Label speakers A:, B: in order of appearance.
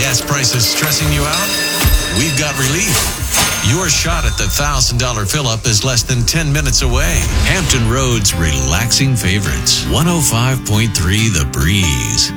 A: gas prices stressing you out? We've got relief. Your shot at the $1,000 fill-up is less than 10 minutes away. Hampton Roads' relaxing favorites. 105.3 The Breeze.